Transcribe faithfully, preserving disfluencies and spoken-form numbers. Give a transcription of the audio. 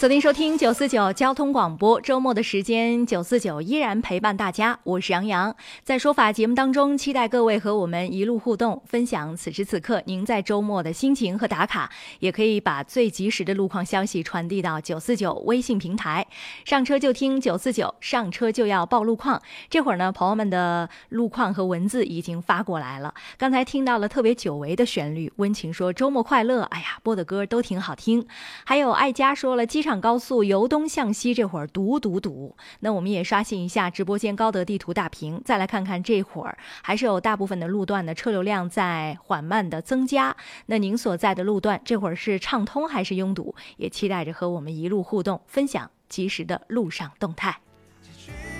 锁定收听九四九交通广播，周末的时间九四九依然陪伴大家，我是杨洋。在说法节目当中，期待各位和我们一路互动，分享此时此刻您在周末的心情和打卡，也可以把最及时的路况消息传递到九四九微信平台。上车就听九四九，上车就要报路况。这会儿呢，朋友们的路况和文字已经发过来了。刚才听到了特别久违的旋律，温情说周末快乐，哎呀，播的歌都挺好听。还有爱佳说了，机场高速由东向西这会儿堵堵堵。那我们也刷新一下直播间高德地图大屏，再来看看这会儿还是有大部分的路段的车流量在缓慢的增加。那您所在的路段这会儿是畅通还是拥堵？也期待着和我们一路互动，分享及时的路上动态。